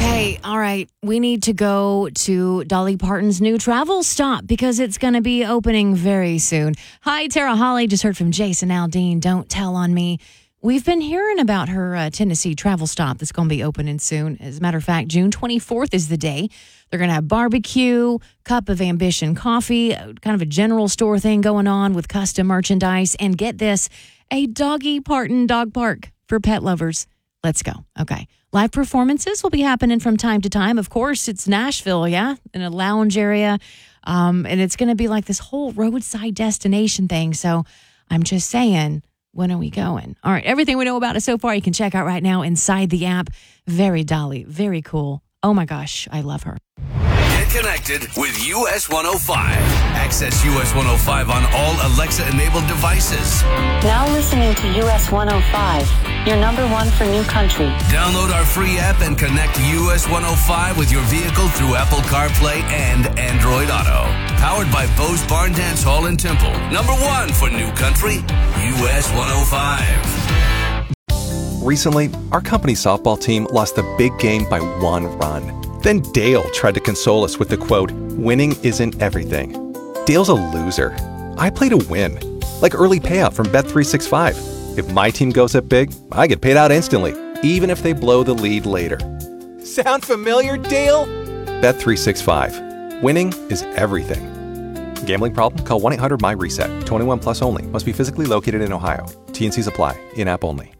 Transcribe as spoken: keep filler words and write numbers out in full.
Okay, all right. We need to go to Dolly Parton's new travel stop because it's going to be opening very soon. Hi, Tara Holly. Just heard from Jason Aldean. Don't tell on me. We've been hearing about her uh, Tennessee travel stop that's going to be opening soon. As a matter of fact, June twenty-fourth is the day. They're going to have barbecue, cup of ambition coffee, kind of a general store thing going on with custom merchandise. And get this, a Doggy Parton dog park for pet lovers. Let's go. Okay. Live performances will be happening from time to time. Of course, it's Nashville, yeah, in a lounge area. Um, and it's going to be like this whole roadside destination thing. So I'm just saying, when are we going? All right. Everything we know about it so far, you can check out right now inside the app. Very Dolly. Very cool. Oh, my gosh. I love her. Get connected with U S one oh five. Access U S one oh five on all Alexa-enabled devices. Now listening to U S one oh five, your number one for new country. Download our free app and connect U S one oh five with your vehicle through Apple CarPlay and Android Auto. Powered by Bose Barn Dance Hall in Temple. Number one for new country, U S one oh five. Recently, our company softball team lost the big game by one run. Then Dale tried to console us with the quote, "Winning isn't everything." Dale's a loser. I play to win. Like early payout from Bet three sixty-five. If my team goes up big, I get paid out instantly, even if they blow the lead later. Sound familiar, Dale? Bet three sixty-five. Winning is everything. Gambling problem? Call one eight hundred M Y RESET. twenty-one plus only. Must be physically located in Ohio. T and Cs apply. In-app only.